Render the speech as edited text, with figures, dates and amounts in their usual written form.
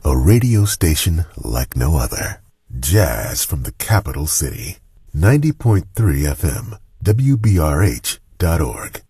A radio station like no other. Jazz from the capital city. 90.3 FM, WBRH.org.